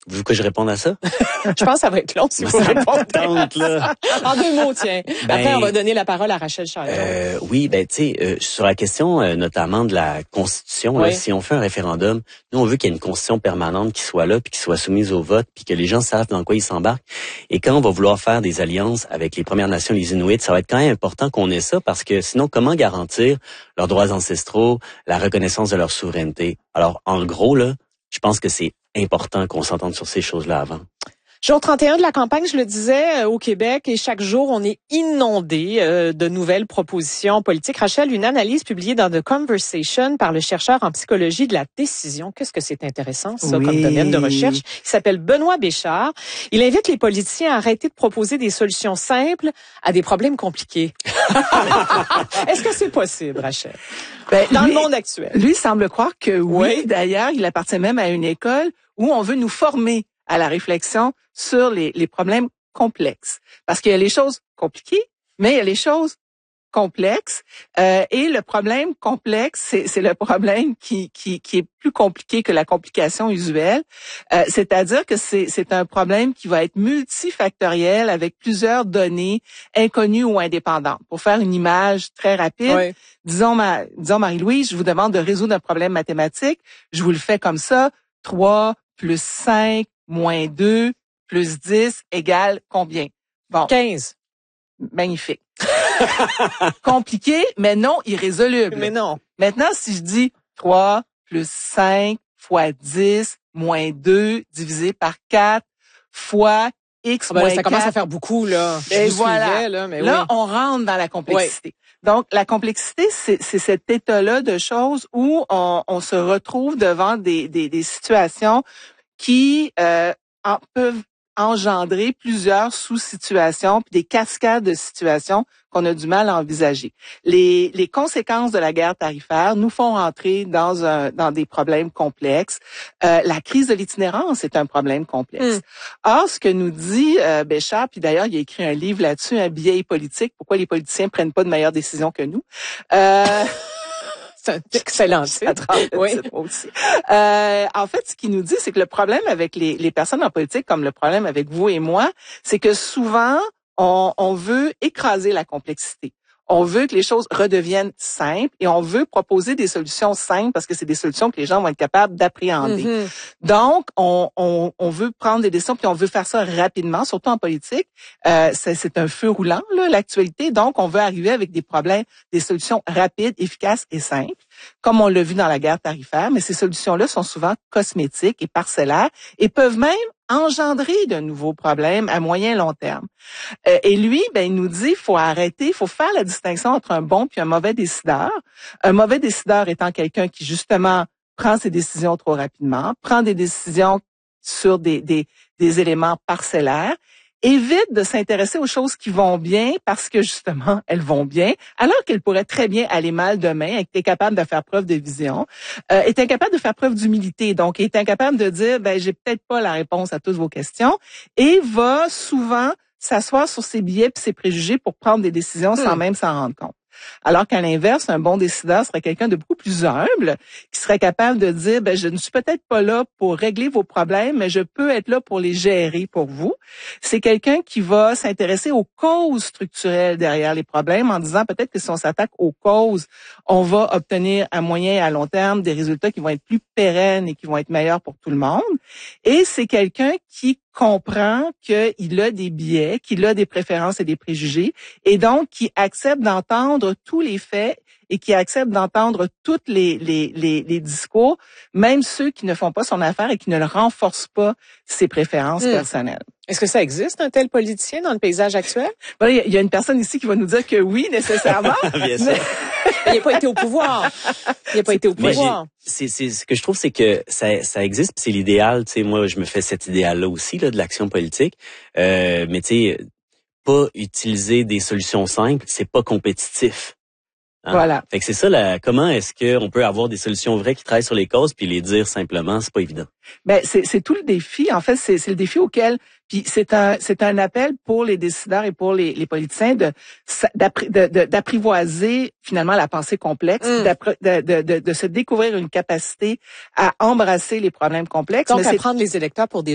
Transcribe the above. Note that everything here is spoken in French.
Vous que je réponde à ça? Je pense que ça va être long si vous répondez. Tente, là. En 2 mots, tiens. Après, on va donner la parole à Rachel Chariot. Oui, tu sais, sur la question notamment de la Constitution, Oui. là, si on fait un référendum, nous on veut qu'il y ait une Constitution permanente qui soit là, puis qui soit soumise au vote, puis que les gens savent dans quoi ils s'embarquent. Et quand on va vouloir faire des alliances avec les Premières Nations, les Inuits, ça va être quand même important qu'on ait ça, parce que sinon, comment garantir leurs droits ancestraux, la reconnaissance de leur souveraineté? Alors, en gros, là, je pense que c'est important qu'on s'entende sur ces choses-là avant. Jour 31 de la campagne, je le disais, au Québec, et chaque jour, on est inondé de nouvelles propositions politiques. Rachel, une analyse publiée dans The Conversation par le chercheur en psychologie de la décision. Qu'est-ce que c'est intéressant, ça, comme domaine de recherche? Il s'appelle Benoît Béchard. Il invite les politiciens à arrêter de proposer des solutions simples à des problèmes compliqués. Est-ce que c'est possible, Rachel? Dans le monde actuel. Lui semble croire que oui. D'ailleurs, il appartient même à une école où on veut nous former à la réflexion sur les problèmes complexes. Parce qu'il y a les choses compliquées, mais il y a les choses complexes. Et le problème complexe, c'est le problème qui est plus compliqué que la complication usuelle. C'est-à-dire que c'est un problème qui va être multifactoriel avec plusieurs données inconnues ou indépendantes. Pour faire une image très rapide, disons Marie-Louise, je vous demande de résoudre un problème mathématique. Je vous le fais comme ça. 3 plus 5 moins 2 plus 10 égale combien? Bon. 15. Magnifique. Compliqué, mais non irrésoluble. Mais non. Maintenant, si je dis 3 plus 5 fois 10 moins 2 divisé par 4 fois x moins 4. Ça commence à faire beaucoup, là. Et voilà. Là, on rentre dans la complexité. Donc, la complexité, c'est cet état-là de choses où on se retrouve devant des situations qui peuvent engendrer plusieurs sous-situations puis des cascades de situations qu'on a du mal à envisager. Les conséquences de la guerre tarifaire nous font rentrer dans des problèmes complexes. La crise de l'itinérance est un problème complexe. Or, ce que nous dit Béchard, puis d'ailleurs, il a écrit un livre là-dessus, Un biais politique, pourquoi les politiciens prennent pas de meilleures décisions que nous. C'est un excellent titre. Aussi. En fait, ce qu'il nous dit, c'est que le problème avec les personnes en politique, comme le problème avec vous et moi, c'est que souvent, on veut écraser la complexité. On veut que les choses redeviennent simples et on veut proposer des solutions simples parce que c'est des solutions que les gens vont être capables d'appréhender. Donc, on veut prendre des décisions puis on veut faire ça rapidement, surtout en politique. C'est un feu roulant, là, l'actualité. Donc, on veut arriver avec des problèmes, des solutions rapides, efficaces et simples, comme on l'a vu dans la guerre tarifaire. Mais ces solutions-là sont souvent cosmétiques et parcellaires et peuvent même engendrer de nouveaux problèmes à moyen et long terme. Et lui, il nous dit, il faut arrêter, il faut faire la distinction entre un bon puis un mauvais décideur. Un mauvais décideur étant quelqu'un qui, justement, prend ses décisions trop rapidement, prend des décisions sur des éléments parcellaires, évite de s'intéresser aux choses qui vont bien parce que, justement, elles vont bien, alors qu'elles pourraient très bien aller mal demain, est incapable de faire preuve de vision, est incapable de faire preuve d'humilité, donc est incapable de dire, j'ai peut-être pas la réponse à toutes vos questions, et va souvent s'asseoir sur ses biais et ses préjugés pour prendre des décisions sans même s'en rendre compte. Alors qu'à l'inverse, un bon décideur serait quelqu'un de beaucoup plus humble, qui serait capable de dire, je ne suis peut-être pas là pour régler vos problèmes, mais je peux être là pour les gérer pour vous. C'est quelqu'un qui va s'intéresser aux causes structurelles derrière les problèmes en disant peut-être que si on s'attaque aux causes, on va obtenir à moyen et à long terme des résultats qui vont être plus pérennes et qui vont être meilleurs pour tout le monde. Et c'est quelqu'un qui comprend qu'il a des biais, qu'il a des préférences et des préjugés, et donc qui accepte d'entendre tous les faits et qui accepte d'entendre tous les discours, même ceux qui ne font pas son affaire et qui ne le renforcent pas ses préférences personnelles. Est-ce que ça existe, un tel politicien, dans le paysage actuel? Il y a une personne ici qui va nous dire que oui, nécessairement. Bien sûr. Il n'a pas été au pouvoir. Il n'a pas été au pouvoir. C'est ce que je trouve, c'est que ça existe, puis c'est l'idéal. Tu sais, moi, je me fais cet idéal-là aussi, là, de l'action politique. Mais tu sais, pas utiliser des solutions simples, c'est pas compétitif. Hein? Voilà. Fait que c'est ça, comment est-ce qu'on peut avoir des solutions vraies qui travaillent sur les causes puis les dire simplement, c'est pas évident. C'est tout le défi. En fait, c'est le défi auquel, puis c'est un appel pour les décideurs et pour les politiciens d'apprivoiser finalement la pensée complexe, de se découvrir une capacité à embrasser les problèmes complexes. Donc, à prendre les électeurs pour des